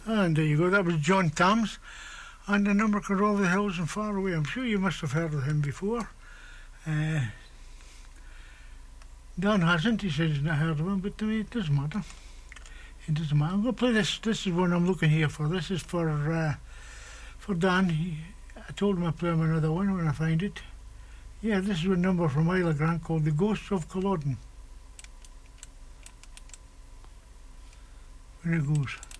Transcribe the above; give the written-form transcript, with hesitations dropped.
And there you go, that was John Tams, and the number could over the hills and far away. I'm sure you must have heard of him before. Dan hasn't, he says he's not heard of him, but I mean, it doesn't matter. It doesn't matter. I'm going to play this. This is one I'm looking here for. This is for Dan. I told him I'd play him another one when I find it. Yeah, this is a number from Isla Grant called The Ghosts of Culloden. Here it goes.